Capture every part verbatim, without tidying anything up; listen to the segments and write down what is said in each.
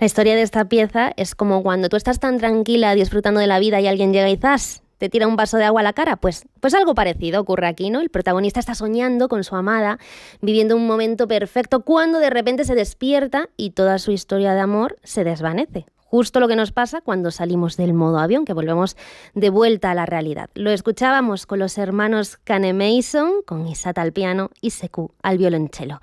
La historia de esta pieza es como cuando tú estás tan tranquila disfrutando de la vida y alguien llega y ¡zas!, te tira un vaso de agua a la cara. Pues, pues algo parecido ocurre aquí, ¿no? El protagonista está soñando con su amada, viviendo un momento perfecto, cuando de repente se despierta y toda su historia de amor se desvanece. Justo lo que nos pasa cuando salimos del modo avión, que volvemos de vuelta a la realidad. Lo escuchábamos con los hermanos Cane Mason, con Isata al piano y Sekou al violonchelo.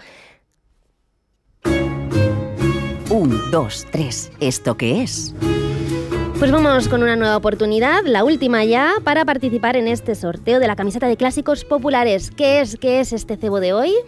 Un, dos, tres. ¿Esto qué es? Pues vamos con una nueva oportunidad, la última ya, para participar en este sorteo de la camiseta de clásicos populares. ¿Qué es, qué es este cebo de hoy?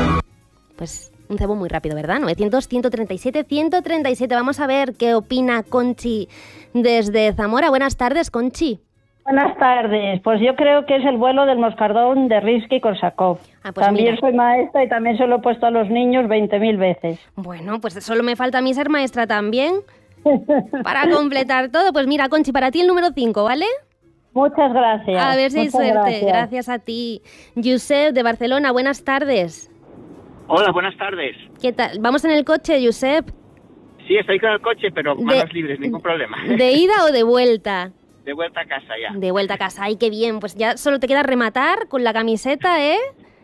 Pues un cebo muy rápido, ¿verdad? novecientos, ciento treinta y siete, ciento treinta y siete. Vamos a ver qué opina Conchi desde Zamora. Buenas tardes, Conchi. Buenas tardes. Pues yo creo que es el vuelo del moscardón de Rimski-Korsakov. Ah, pues también mira. soy maestra y también se lo he puesto a los niños veinte mil veces. Bueno, pues solo me falta a mí ser maestra también. Para completar todo, pues mira, Conchi, para ti el número cinco, ¿vale? Muchas gracias. A ver si hay Muchas suerte. Gracias. Gracias a ti. Josep, de Barcelona, buenas tardes. Hola, buenas tardes. ¿Qué tal? ¿Vamos en el coche, Josep? Sí, estoy con el coche, pero De- manos libres, ningún problema. ¿De ida o de vuelta? De vuelta a casa ya. De vuelta a casa. ¡Ay, qué bien! Pues ya solo te queda rematar con la camiseta, ¿eh?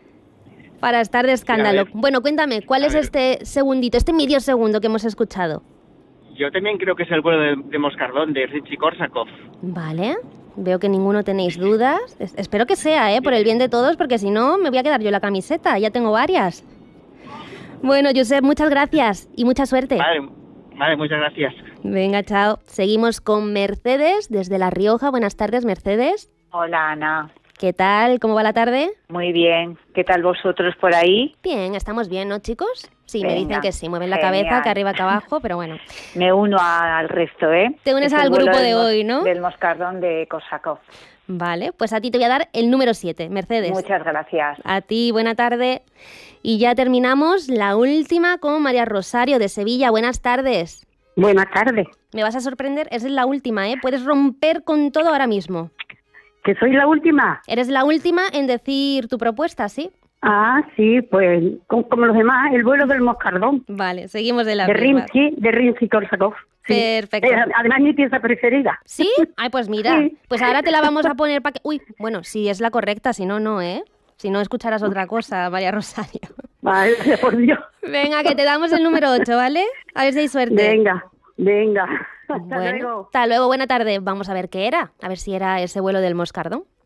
Para estar de escándalo. A ver. Bueno, cuéntame, ¿cuál A es ver. este segundito, este medio segundo que hemos escuchado? Yo también creo que es el vuelo de, de Moscardón, de Rimski-Korsakov. Vale, veo que ninguno tenéis dudas. Es- espero que sea, ¿eh? Por el bien de todos, porque si no, me voy a quedar yo la camiseta. Ya tengo varias. Bueno, Josep, muchas gracias y mucha suerte. Vale, vale, muchas gracias. Venga, chao. Seguimos con Mercedes, desde La Rioja. Buenas tardes, Mercedes. Hola, Ana. ¿Qué tal? ¿Cómo va la tarde? Muy bien. ¿Qué tal vosotros por ahí? Bien, estamos bien, ¿no, chicos? Sí, me Venga, dicen que sí. Mueven la genial. cabeza, que arriba, que abajo, pero bueno. Me uno a- al resto, ¿eh? Te unes Es el al vuelo grupo del de mos- hoy, ¿no? Del Moscardón de Korsakov. Vale, pues a ti te voy a dar el número siete, Mercedes. Muchas gracias. A ti, buena tarde. Y ya terminamos la última con María Rosario, de Sevilla. Buenas tardes. Buenas tardes. Me vas a sorprender, es la última, ¿eh? Puedes romper con todo ahora mismo. ¿Que soy la última? Eres la última en decir tu propuesta, ¿sí? Ah, sí, pues com- como los demás, el vuelo del Moscardón. Vale, seguimos de la De misma. Rimsky, de Rimsky-Korsakov. Sí. Perfecto. Eh, además, mi pieza preferida. ¿Sí? Ay, pues mira, Sí. pues ahora te la vamos a poner para que... Uy, bueno, si es la correcta, si no, no, ¿eh? Si no, escucharás otra cosa, María Rosario. Vale, por Dios. Venga, que te damos el número ocho, ¿vale? A ver si hay suerte. Venga, venga. Hasta Bueno, luego. hasta luego, buena tarde. Vamos a ver qué era, a ver si era ese vuelo del Moscardón.